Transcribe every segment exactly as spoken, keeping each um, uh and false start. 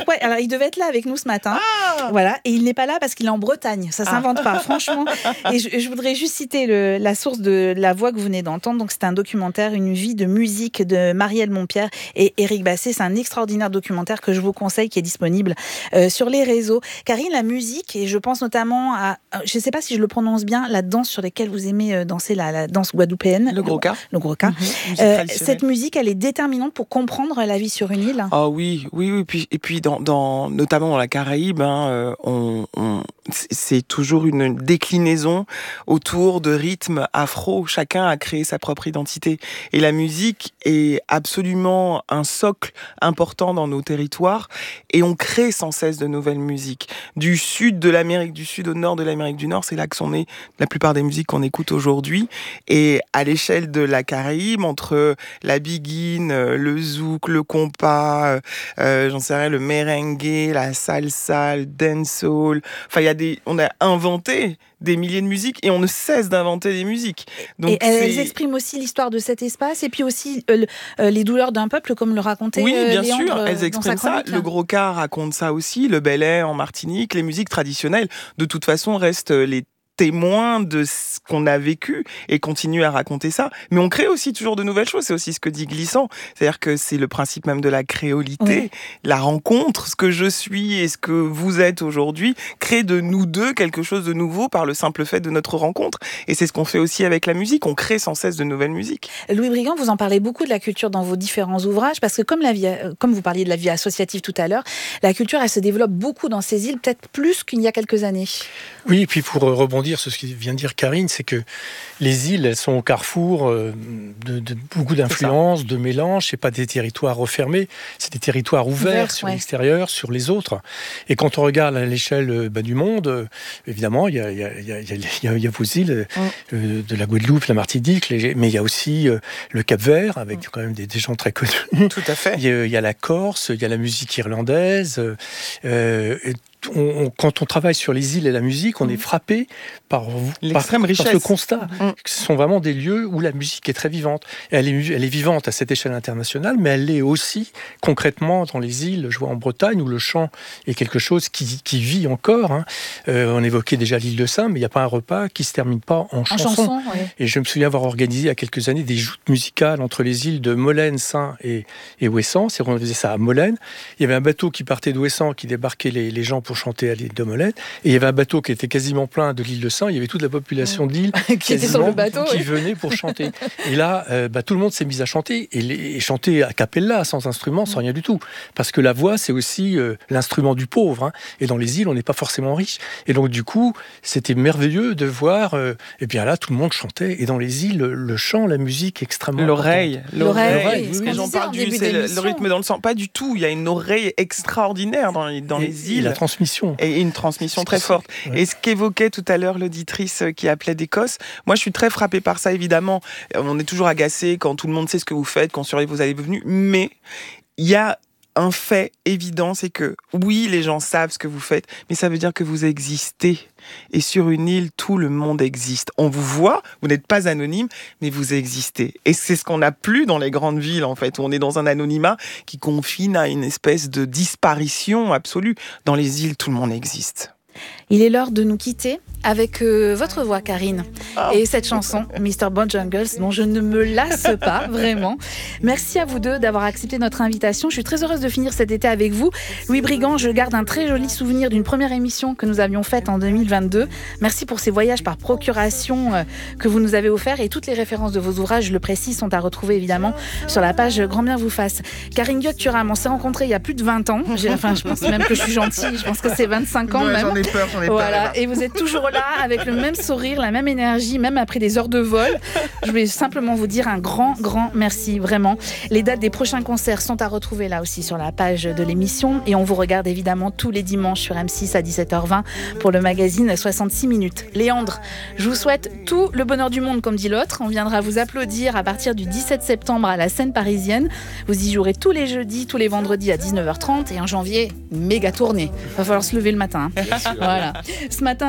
Ouais, alors il devait être là avec nous ce matin. Ah voilà, et il n'est pas là parce qu'il est en Bretagne. Ça s'invente ah. pas, franchement. Et je, je voudrais juste citer le, la source de la voix que vous venez d'entendre. Donc c'est un documentaire, Une vie de musique de Marielle Montpierre et Éric Basset. C'est un extraordinaire documentaire que je vous conseille, qui est disponible euh, sur les réseaux. Karine, la musique, et je pense notamment à, je ne sais pas si je le prononce bien, la danse sur laquelle vous aimez danser, la, la danse guadeloupéenne. Le gros cas. Le gros cas. Mmh, euh, cette musique, elle est déterminante pour comprendre la vie sur une île. Ah oui, oui, oui. Puis, et puis, dans, dans, notamment dans la Caraïbe, hein, on, on, c'est toujours une déclinaison autour de rythmes afro. Chacun a créé sa propre identité. Et la musique est absolument un socle important dans nos territoires. Et on crée sans cesse de nouvelles musiques. Du sud de l'Amérique du Sud au nord de l'Amérique du Nord, c'est là que sont nées la plupart des musiques qu'on écoute aujourd'hui. Et à l'échelle de la Caraïbe, entre la biguine, le zouk, le compas, euh, j'en sais rien, le merengue, la salsa, le dancehall. Enfin, il y a des, on a inventé des milliers de musiques et on ne cesse d'inventer des musiques. Donc, et elles c'est... expriment aussi l'histoire de cet espace et puis aussi euh, euh, les douleurs d'un peuple, comme le racontait oui, bien Léandre, sûr, elles expriment ça. Le gros cas raconte ça aussi, le belay en Martinique, les musiques traditionnelles, de toute façon, restent les témoins de ce qu'on a vécu et continue à raconter ça. Mais on crée aussi toujours de nouvelles choses. C'est aussi ce que dit Glissant. C'est-à-dire que c'est le principe même de la créolité, oui. La rencontre, ce que je suis et ce que vous êtes aujourd'hui, crée de nous deux quelque chose de nouveau par le simple fait de notre rencontre. Et c'est ce qu'on fait aussi avec la musique. On crée sans cesse de nouvelles musiques. Louis Brigand, vous en parlez beaucoup de la culture dans vos différents ouvrages parce que comme, la vie, comme vous parliez de la vie associative tout à l'heure, la culture, elle se développe beaucoup dans ces îles, peut-être plus qu'il y a quelques années. Oui, et puis pour rebondir sur ce que vient de dire Karine, c'est que les îles, elles sont au carrefour de, de beaucoup d'influences, de mélanges. C'est pas des territoires refermés, c'est des territoires ouverts Ouvert, sur ouais. l'extérieur, sur les autres. Et quand on regarde à l'échelle bah, du monde, évidemment, il y a, y, a, y, a, y, a, y a vos îles, mm. euh, de la Guadeloupe, la Martinique, les, mais il y a aussi euh, le Cap-Vert, avec mm. quand même des, des gens très connus. Tout à fait. Il y, y a la Corse, il y a la musique irlandaise. Euh, On, on, quand on travaille sur les îles et la musique, on mmh. est frappé par, l'extrême par, richesse. par ce constat. Mmh. Ce sont vraiment des lieux où la musique est très vivante. Et elle, est, elle est vivante à cette échelle internationale, mais elle l'est aussi concrètement dans les îles. Je vois en Bretagne où le chant est quelque chose qui, qui vit encore. Hein. Euh, on évoquait déjà l'île de Sein, mais il n'y a pas un repas qui ne se termine pas en, en chanson. chanson ouais. Et je me souviens avoir organisé il y a quelques années des joutes musicales entre les îles de Molène, Sein et, et Ouessant. C'est on faisait ça à Molène. Il y avait un bateau qui partait d'Ouessant, qui débarquait les, les gens pour chanter à l'île de Molène, et il y avait un bateau qui était quasiment plein de l'île de Sein, il y avait toute la population de l'île qui était sur le bateau, qui oui. venait pour chanter. Et là, euh, bah, tout le monde s'est mis à chanter, et, les, et chanter a cappella, sans instrument, sans rien du tout. Parce que la voix, c'est aussi euh, l'instrument du pauvre, hein. Et dans les îles, on n'est pas forcément riche. Et donc, du coup, c'était merveilleux de voir, euh, et bien là, tout le monde chantait, et dans les îles, le chant, la musique, extrêmement L'oreille. L'oreille, l'oreille. Oui, les gens parlent du c'est le, le rythme dans le sang. Pas du tout, il y a une oreille extraordinaire dans les, dans et, les îles. Et la transmission. Et une transmission très forte. Ouais. Et ce qu'évoquait tout à l'heure l'auditrice qui appelait d'Écosse, moi je suis très frappée par ça, évidemment. On est toujours agacé quand tout le monde sait ce que vous faites, quand surveille vos allées et venues, mais il y a un fait évident, c'est que oui, les gens savent ce que vous faites, mais ça veut dire que vous existez. Et sur une île, tout le monde existe. On vous voit, vous n'êtes pas anonyme, mais vous existez. Et c'est ce qu'on n'a plus dans les grandes villes, en fait, où on est dans un anonymat qui confine à une espèce de disparition absolue. Dans les îles, tout le monde existe. Il est l'heure de nous quitter avec euh, votre voix, Karine. Oh. Et cette chanson, mister Bojangles, dont je ne me lasse pas, vraiment. Merci à vous deux d'avoir accepté notre invitation. Je suis très heureuse de finir cet été avec vous. Louis Brigand, je garde un très joli souvenir d'une première émission que nous avions faite en deux mille vingt-deux. Merci pour ces voyages par procuration euh, que vous nous avez offerts. Et toutes les références de vos ouvrages, je le précise, sont à retrouver évidemment sur la page Grand Bien vous fasse. Karine Guyoc-Thuram, on s'est rencontrés il y a plus de vingt ans. J'ai, enfin, je pense même que je suis gentille. Je pense que c'est vingt-cinq ans ouais, même. J'en ai peur, j'en ai voilà. peur. Et vous êtes toujours là avec le même sourire, la même énergie, même après des heures de vol. Je voulais simplement vous dire un grand, grand merci, vraiment. Les dates des prochains concerts sont à retrouver là aussi sur la page de l'émission. Et on vous regarde évidemment tous les dimanches sur M six à dix-sept heures vingt pour le magazine soixante-six minutes. Léandre, je vous souhaite tout le bonheur du monde, comme dit l'autre. On viendra vous applaudir à partir du dix-sept septembre à la scène parisienne. Vous y jouerez tous les jeudis, tous les vendredis à dix-neuf heures trente. Et en janvier, méga tournée. Il va falloir se lever le matin. Hein. Voilà. Ce matin, la technique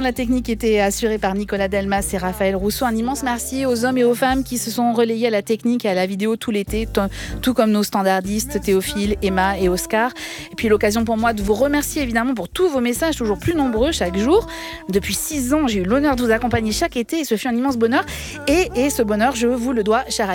qui était assuré par Nicolas Delmas et Raphaël Rousseau. Un immense merci aux hommes et aux femmes qui se sont relayés à la technique et à la vidéo tout l'été, t- tout comme nos standardistes Théophile, Emma et Oscar. Et puis l'occasion pour moi de vous remercier évidemment pour tous vos messages toujours plus nombreux chaque jour. Depuis six ans, j'ai eu l'honneur de vous accompagner chaque été et ce fut un immense bonheur. Et, et ce bonheur, je vous le dois, cher